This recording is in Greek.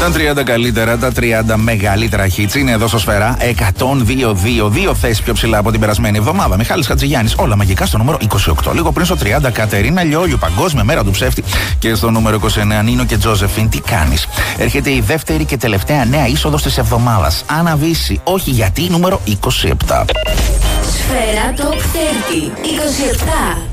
Τα 30 καλύτερα, τα 30 μεγαλύτερα hits είναι εδώ στο Σφαίρα. 102-2 θέσεις πιο ψηλά από την περασμένη εβδομάδα. Μιχάλης Χατζηγιάννης, όλα μαγικά στο νούμερο 28. Λίγο πριν στο 30, Κατερίνα Λιόλιου, Παγκόσμια Μέρα του Ψεύτη. Και στο νούμερο 29, Νίνο και Τζόζεφιν, τι κάνεις. Έρχεται η δεύτερη και τελευταία νέα είσοδος της εβδομάδας. Άννα Βύση, όχι γιατί, νούμερο 27. Σφαίρα Top 30, 27.